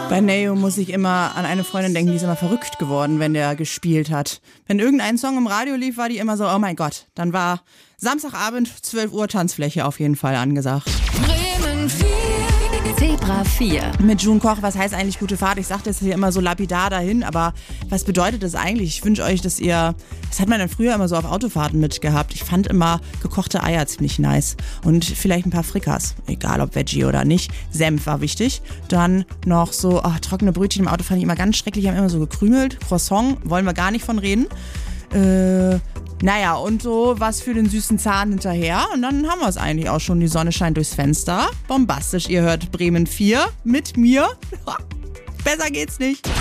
Bei Neo muss ich immer an eine Freundin denken, die ist immer verrückt geworden, wenn der gespielt hat. Wenn irgendein Song im Radio lief, war die immer so, oh mein Gott. Dann war Samstagabend, 12 Uhr, Tanzfläche auf jeden Fall angesagt. Bremen 4. Zebra 4. Mit June Koch, was heißt eigentlich gute Fahrt? Ich sage das hier immer so lapidar dahin, aber was bedeutet das eigentlich? Ich wünsche euch, dass ihr, das hat man dann früher immer so auf Autofahrten mitgehabt. Ich fand immer gekochte Eier ziemlich nice und vielleicht ein paar Frikas, egal ob Veggie oder nicht. Senf war wichtig. Dann noch so trockene Brötchen im Auto fand ich immer ganz schrecklich, haben immer so gekrümelt. Croissant, wollen wir gar nicht von reden. Naja, und so was für den süßen Zahn hinterher. Und dann haben wir es eigentlich auch schon. Die Sonne scheint durchs Fenster. Bombastisch, ihr hört Bremen 4 mit mir. Besser geht's nicht.